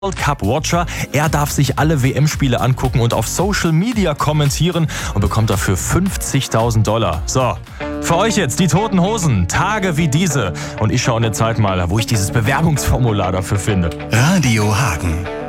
World Cup Watcher. Er darf sich alle WM-Spiele angucken und auf Social Media kommentieren und bekommt dafür $50.000. So, für euch jetzt die Toten Hosen. Tage wie diese. Und ich schaue in der Zeit mal, wo ich dieses Bewerbungsformular dafür finde. Radio Hagen.